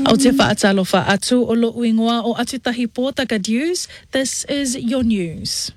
O te whaatalofa atu o lo uingoa o Atutahi Pōtaka News, this is your news.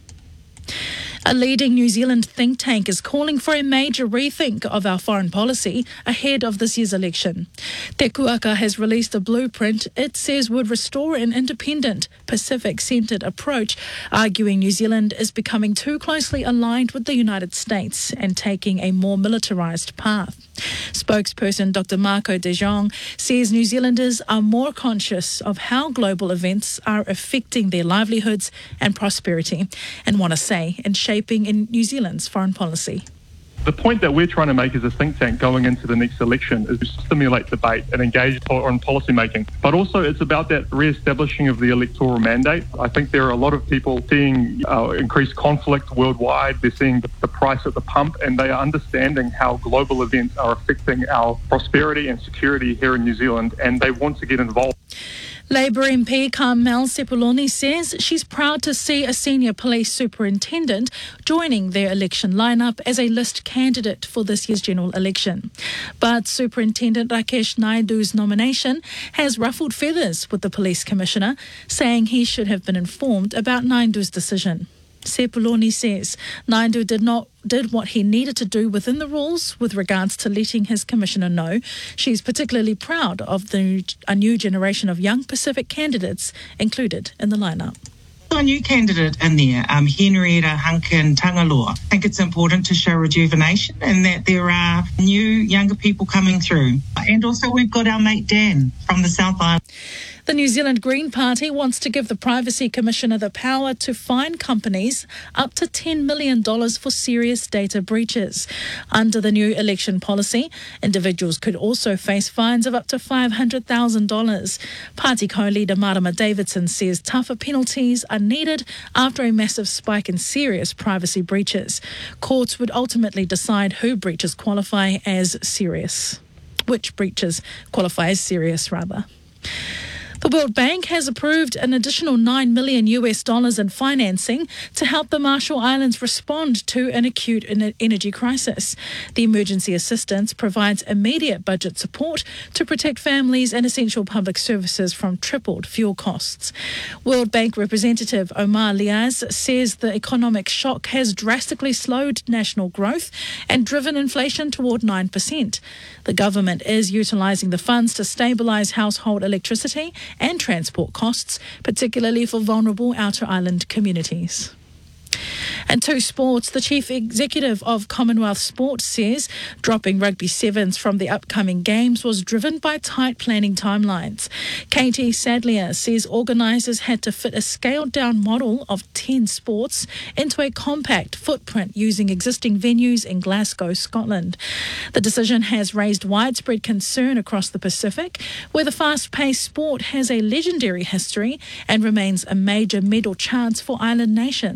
A leading New Zealand think tank is calling for a major rethink of our foreign policy ahead of this year's election. Te Kuaka has released a blueprint it says would restore an independent, Pacific-centred approach, arguing New Zealand is becoming too closely aligned with the United States and taking a more militarised path. Spokesperson Dr. Marco De Jong says New Zealanders are more conscious of how global events are affecting their livelihoods and prosperity and want a say in shaping in New Zealand's foreign policy. The point that we're trying to make as a think tank going into the next election is to stimulate debate and engage on policy making. But also it's about that re-establishing of the electoral mandate. I think there are a lot of people seeing increased conflict worldwide. They're seeing the price at the pump, and they are understanding how global events are affecting our prosperity and security here in New Zealand, and they want to get involved. Labour MP Carmel Sepuloni says she's proud to see a senior police superintendent joining their election lineup as a list candidate for this year's general election. But Superintendent Rakesh Naidu's nomination has ruffled feathers with the police commissioner, saying he should have been informed about Naidu's decision. Sepuloni says Naidu did what he needed to do within the rules with regards to letting his commissioner know. She's particularly proud of a new generation of young Pacific candidates included in the lineup. A new candidate in there, Henrietta Hunkin Tangaloa. I think it's important to show rejuvenation and that there are new, younger people coming through. And also we've got our mate Dan from the South Island. The New Zealand Green Party wants to give the Privacy Commissioner the power to fine companies up to $10 million for serious data breaches. Under the new election policy, individuals could also face fines of up to $500,000. Party co-leader Marama Davidson says tougher penalties are needed after a massive spike in serious privacy breaches. Courts would ultimately decide who breaches qualify as serious. Which breaches qualify as serious, rather. The World Bank has approved an additional $9 million in financing to help the Marshall Islands respond to an acute energy crisis. The emergency assistance provides immediate budget support to protect families and essential public services from tripled fuel costs. World Bank representative Omar Liaz says the economic shock has drastically slowed national growth and driven inflation toward 9%. The government is utilising the funds to stabilise household electricity and transport costs, particularly for vulnerable outer island communities. And to sports, the chief executive of Commonwealth Sport says dropping rugby sevens from the upcoming games was driven by tight planning timelines. Katie Sadlier says organisers had to fit a scaled-down model of 10 sports into a compact footprint using existing venues in Glasgow, Scotland. The decision has raised widespread concern across the Pacific, where the fast-paced sport has a legendary history and remains a major medal chance for island nations.